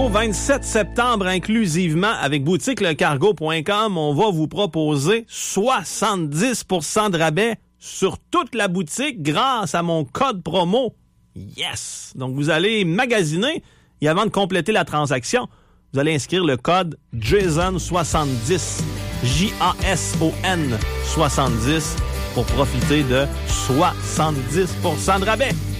Au 27 septembre, inclusivement, avec boutiquelecargo.com, on va vous proposer 70% de rabais sur toute la boutique grâce à mon code promo. Yes! Donc, vous allez magasiner et avant de compléter la transaction, vous allez inscrire le code JASON70, JASON 70, pour profiter de 70% de rabais.